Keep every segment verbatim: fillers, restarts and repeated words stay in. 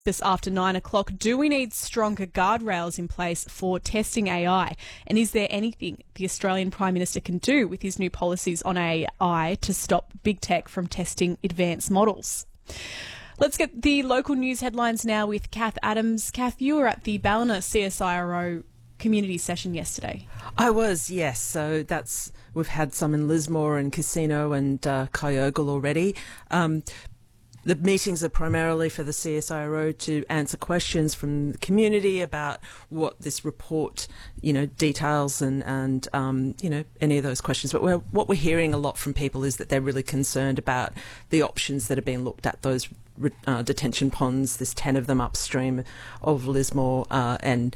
This after nine o'clock, do we need stronger guardrails in place for testing A I? And is there anything the Australian Prime Minister can do with his new policies on A I to stop big tech from testing advanced models? Let's get the local news headlines now with Kath Adams. Kath, you were at the Ballina C S I R O community session yesterday. I was, yes. So that's we've had some in Lismore and Casino and uh, Kyogle already. Um, The meetings are primarily for the C S I R O to answer questions from the community about what this report, you know, details and, and um, you know, any of those questions. But we're, what we're hearing a lot from people is that they're really concerned about the options that are being looked at, those uh, detention ponds, there's ten of them upstream of Lismore, uh, and,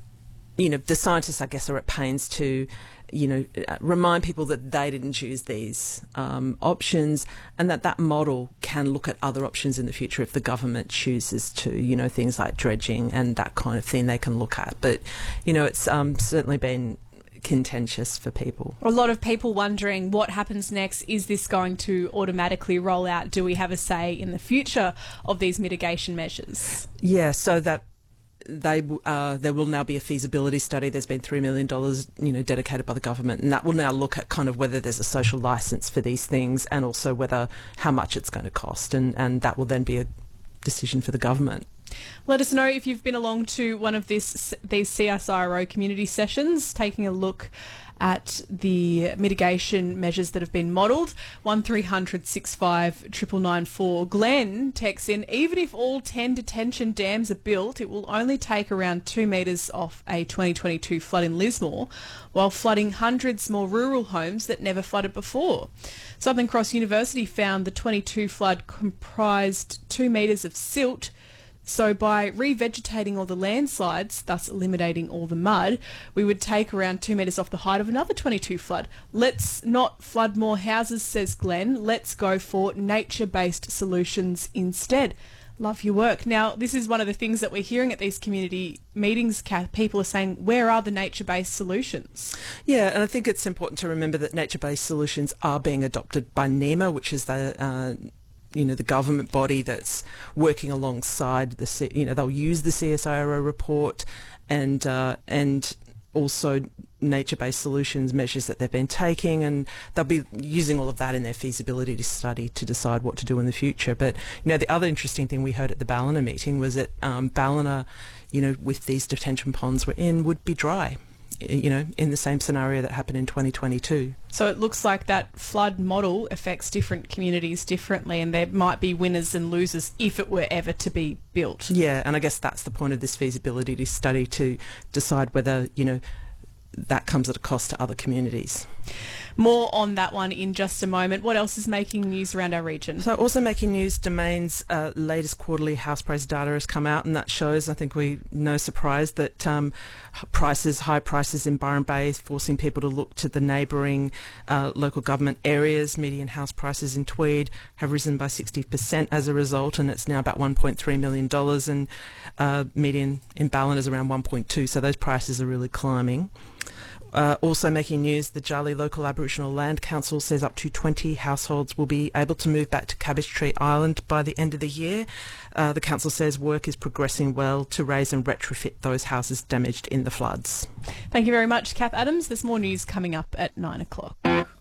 you know, the scientists, I guess, are at pains to you know, remind people that they didn't choose these um, options, and that that model can look at other options in the future if the government chooses to, you know, things like dredging and that kind of thing they can look at. But, you know, it's um, certainly been contentious for people. A lot of people wondering what happens next. Is this going to automatically roll out? Do we have a say in the future of these mitigation measures? Yeah, so that They uh, there will now be a feasibility study. There's been three million dollars, you know, dedicated by the government, and that will now look at kind of whether there's a social licence for these things, and also whether how much it's going to cost, and and that will then be a decision for the government. Let us know if you've been along to one of this these C S I R O community sessions, taking a look at the mitigation measures that have been modelled. one three hundred six five nine nine nine four. Glenn texts in, even if all ten detention dams are built, it will only take around two metres off a twenty twenty-two flood in Lismore, while flooding hundreds more rural homes that never flooded before. Southern Cross University found the twenty-two flood comprised two metres of silt. So by revegetating all the landslides, thus eliminating all the mud, we would take around two metres off the height of another twenty-two flood. Let's not flood more houses, says Glenn. Let's go for nature-based solutions instead. Love your work. Now, this is one of the things that we're hearing at these community meetings, Kath. People are saying, where are the nature-based solutions? Yeah, and I think it's important to remember that nature-based solutions are being adopted by NEMA, which is the uh, you know, the government body that's working alongside the, C you know, they'll use the C S I R O report and uh, and also nature-based solutions measures that they've been taking, and they'll be using all of that in their feasibility study to decide what to do in the future. But, you know, the other interesting thing we heard at the Ballina meeting was that um, Ballina, you know, with these detention ponds we're in, would be dry, you know, in the same scenario that happened in twenty twenty-two. So it looks like that flood model affects different communities differently, and there might be winners and losers if it were ever to be built. Yeah, and I guess that's the point of this feasibility study, to decide whether, you know, that comes at a cost to other communities. More on that one in just a moment. What else is making news around our region? So also making news, Domain's uh, latest quarterly house price data has come out, and that shows, I think we no surprise, that um, prices, high prices in Byron Bay is forcing people to look to the neighbouring uh, local government areas. Median house prices in Tweed have risen by sixty percent as a result, and it's now about one point three million dollars, and uh, median in Ballina is around one point two, so those prices are really climbing. Uh, also making news, the Jali Local Aboriginal Land Council says up to twenty households will be able to move back to Cabbage Tree Island by the end of the year. Uh, the council says work is progressing well to raise and retrofit those houses damaged in the floods. Thank you very much, Kath Adams. There's more news coming up at nine o'clock.